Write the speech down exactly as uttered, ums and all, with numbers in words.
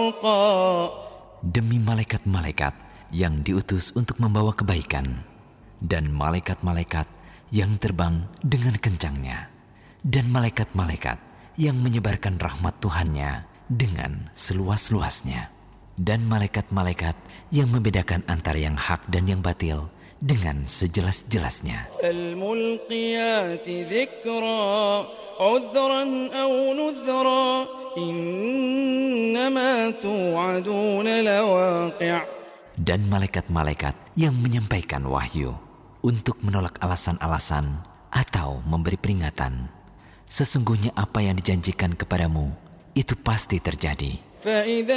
Demi malaikat-malaikat yang diutus untuk membawa kebaikan, dan malaikat-malaikat yang terbang dengan kencangnya, dan malaikat-malaikat yang menyebarkan rahmat Tuhannya dengan seluas-luasnya, dan malaikat-malaikat yang membedakan antara yang hak dan yang batil dengan sejelas-jelasnya. Al-mulqiyati dzikra, 'udhran aw nudhra, innama tu'aduna lawaqi'. Dan malaikat-malaikat yang menyampaikan wahyu untuk menolak alasan-alasan atau memberi peringatan. Sesungguhnya apa yang dijanjikan kepadamu itu pasti terjadi.